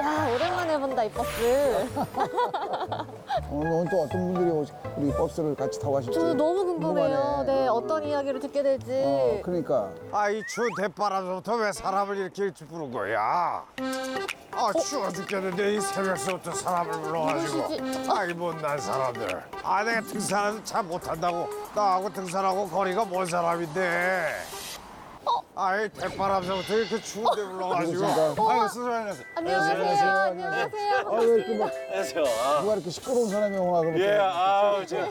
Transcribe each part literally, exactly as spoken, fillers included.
야, 오랜만에 본다, 이 버스. 오늘 또 어떤 분들이 오시- 우리 버스를 같이 타고 가실지. 저도 너무 궁금해요. 궁금하네. 네, 어떤 이야기를 듣게 될지. 어, 그러니까. 아, 이 추운 대바람부터 왜 사람을 이렇게 일찍 부른 거야? 아, 추워 죽겠는데 이 새벽서부터 사람을 불러가지고. 누구시지? 아이, 못난 사람들. 아, 내가 등산을 참 못한다고. 나하고 등산하고 거리가 먼 사람인데. 아이, 대바람서부터 이렇게 추운데 불러가지고. 그렇습니까? 아유, 스승님 안녕하세요. 안녕하세요. 안녕하세요. 아, 왜 이렇게 막 안녕하세요. 아, 누가 이렇게 시끄러운 사람이 오나 그러면. 예, 아, 제가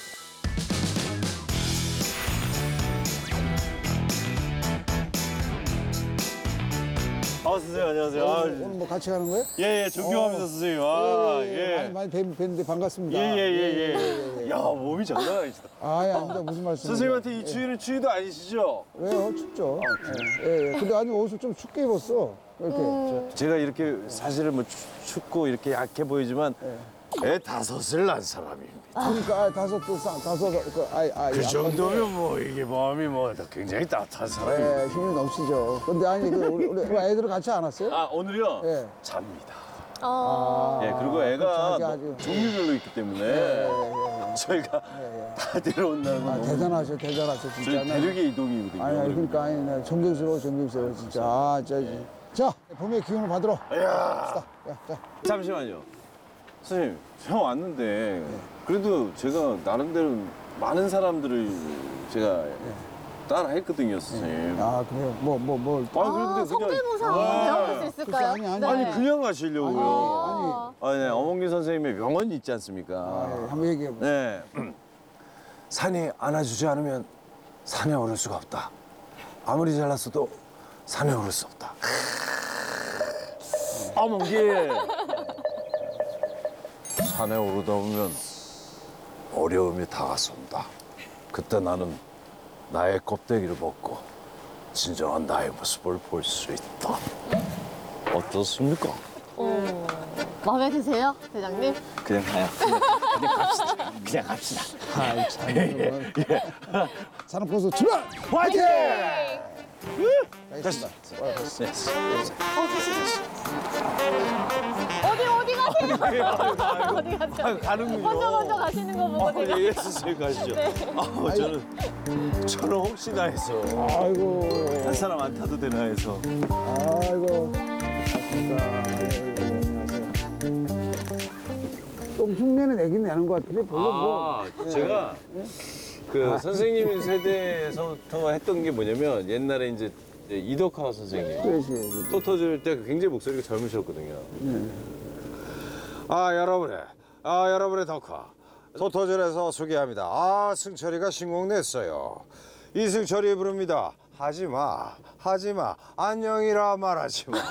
아, 선생님 안녕하세요. 아, 오늘 뭐 같이 가는 거예요? 예, 예, 존경합니다, 어. 선생님. 아, 예, 예, 많이 예. 많이 뵙- 뵀는데 반갑습니다. 예, 예, 예, 예. 야, 몸이 장난 아니시다. 아, 예, 아닙니다. 무슨 말씀? 선생님한테 이 추위는 추위도 아니시죠? 왜요? 춥죠. 예, 예. 근데 아니 옷을 좀 춥게 입었어. 이렇게. 제가 이렇게 사실은 뭐 추- 춥고 이렇게 약해 보이지만 애 다섯을 낳은 사람입니다. 그러니까 아, 다섯 또 싸- 다섯 그 아이 아이. 그 정도면 뭐 이게 마음이 뭐 굉장히 따뜻한 사람입니다. 예, 힘이 넘치죠. 근데 아니 그 우리, 우리 애들은 같이 안 왔어요? 아, 오늘요? 예. 잡니다. 어. 예, 그리고 애가 그렇죠, 아주- 뭐 종류별로 있기 때문에 예, 예, 저희가 다 데려온다는 건 아, 너무 대단하셔, 대단하셔 진짜. 저희 나- 대륙의 이동이거든요. 아니, 아니 그러니까 아니 나 존경스러워, 존경스러워 진짜. 아, 저, 자, 봄의 기운을 받으러. 이야, 야, 자. 잠시만요. 선생님, 형 왔는데 그래도 제가 나름대로 많은 사람들을 제가 따라 했거든요, 선생님. 아, 그래요. 뭐, 뭐, 뭘. 아, 아, 그런데 성대모사 아, 배워볼 수 있을까요? 그치, 아니, 아니, 네. 아니 그냥 가시려고요. 어. 아, 네, 어몽기 선생님의 명언이 있지 않습니까? 아, 예, 한번 얘기해 보세요. 네. 산이 안아주지 않으면 산에 오를 수가 없다. 아무리 잘났어도 산에 오를 수 없다. 어몽기. 산에 오르다 보면 어려움이 다가선다. 그때 나는 나의 껍데기를 벗고 진정한 나의 모습을 볼 수 있다. 어떻습니까? 어. 마음에 드세요, 대장님? 그냥 가요. 그냥, 그냥 갑시다. 그냥 갑시다. 아이, 참. 예. 산업고수 출발! 화이팅! 됐습니다. 네. 어디, 어디 가세요? 어디 가세요? 아, 가는군요. 먼저, 먼저 가시는 거 보고 아, 제가. 예, 선생님 가시죠. 아, 저는, 저는 혹시나 해서 아이고, 한 사람 안 타도 되나 해서. 아이고. 맞습니다. 아이고, 좀 흉내는 내긴 내는 것 같은데, 별로 뭐. 아, 제가 그 선생님 세대에서부터 했던 게 뭐냐면 옛날에 이제 이덕화 선생님 그렇지. 또 터질 때 굉장히 목소리가 젊으셨거든요. 아, 여러분의, 아, 여러분의 덕화. 토토절에서 소개합니다. 아, 승철이가 신곡 냈어요. 이승철이 부릅니다. 하지 마, 하지 마, 안녕이라 말하지 마.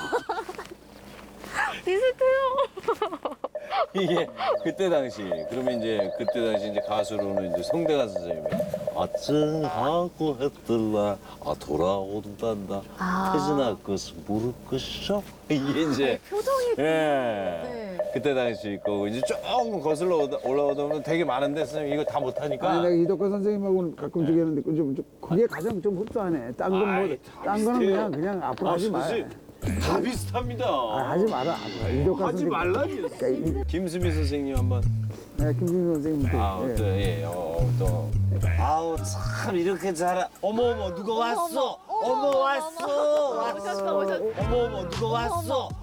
비슷해요. 이게 그때 당시 그러면 이제 그때 당시 이제 가수로는 이제 송대관 선생님이 아증하고 했들라 아 돌아온단다 아. 태진아 그것을 모를 것이죠 이게 이제 표정이. 예 네. 그때 당시 거고 이제 조금 거슬러 오다- 올라오다 보면 되게 많은데 선생님 이거 다 못하니까 아니, 내가 이덕화 선생님하고는 가끔 저기 하는데, 좀, 좀, 그게 가장 좀 흡사하네. 딴 건 뭐, 아이, 다 딴 거는 비슷해요. 그냥, 그냥 앞으로 아, 하지 마. 선생님, 다 비슷합니다 아, 하지 마라. 앞으로. 이덕화 하지 선생님. 말라니요 그러니까 이- 김수미 선생님 한번 네, 김승민 선생님도. 아, 예. 또, 예, 어, 또. 아우, 참, 이렇게 잘하. 어머, 어머, 누가 왔어? 어머, 왔어. 오셨어, 오셨어. 어머, 어머, 누가 왔어?